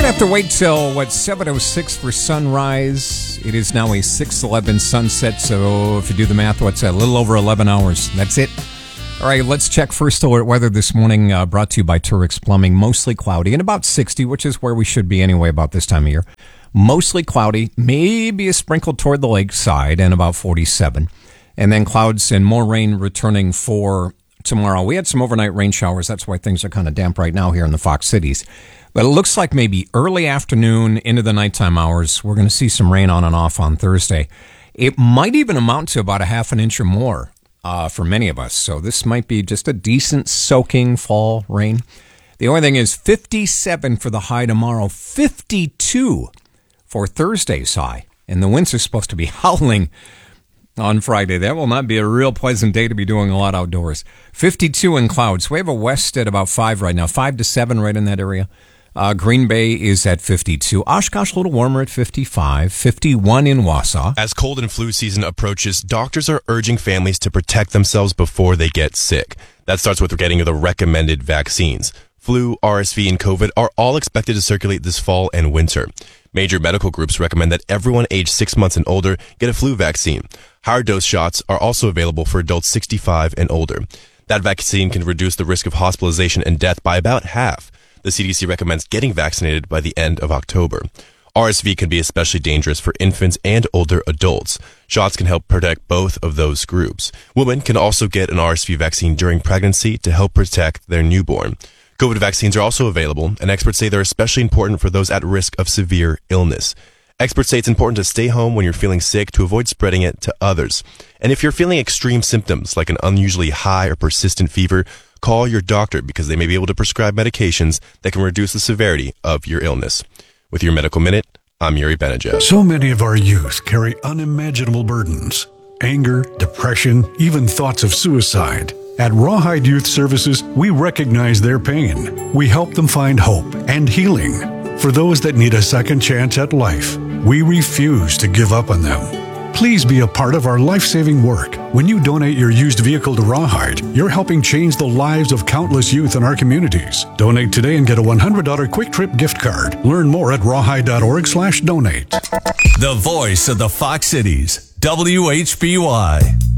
going to have to wait till, 7:06 for sunrise. It is now a 6:11 sunset, so if you do the math, what's that? A little over 11 hours. That's it. All right, let's check first alert weather this morning, brought to you by Turix Plumbing. Mostly cloudy and about 60, which is where we should be anyway about this time of year. Mostly cloudy, maybe a sprinkle toward the lake side, and about 47. And then clouds and more rain returning for tomorrow. We had some overnight rain showers. That's why things are kind of damp right now here in the Fox Cities. But it looks like maybe early afternoon into the nighttime hours, we're going to see some rain on and off on Thursday. It might even amount to about a half an inch or more for many of us. So this might be just a decent soaking fall rain. The only thing is 57 for the high tomorrow, 52 for Thursday's high. And the winds are supposed to be howling on Friday. That will not be a real pleasant day to be doing a lot outdoors. 52 in clouds. We have a west at about 5 right now, 5 to 7 right in that area. Green Bay is at 52. Oshkosh a little warmer at 55. 51 in Wausau. As cold and flu season approaches, doctors are urging families to protect themselves before they get sick. That starts with getting the recommended vaccines. Flu, RSV, and COVID are all expected to circulate this fall and winter. Major medical groups recommend that everyone aged 6 months and older get a flu vaccine. Higher dose shots are also available for adults 65 and older. That vaccine can reduce the risk of hospitalization and death by about half. The CDC recommends getting vaccinated by the end of October. RSV can be especially dangerous for infants and older adults. Shots can help protect both of those groups. Women can also get an RSV vaccine during pregnancy to help protect their newborn. COVID vaccines are also available, and experts say they're especially important for those at risk of severe illness. Experts say it's important to stay home when you're feeling sick to avoid spreading it to others. And if you're feeling extreme symptoms like an unusually high or persistent fever, call your doctor because they may be able to prescribe medications that can reduce the severity of your illness. With your Medical Minute, I'm Yuri Benejev. So many of our youth carry unimaginable burdens. Anger, depression, even thoughts of suicide. At Rawhide Youth Services, we recognize their pain. We help them find hope and healing. For those that need a second chance at life, we refuse to give up on them. Please be a part of our life-saving work. When you donate your used vehicle to Rawhide, you're helping change the lives of countless youth in our communities. Donate today and get a $100 Quick Trip gift card. Learn more at rawhide.org/donate. The voice of the Fox Cities, WHBY.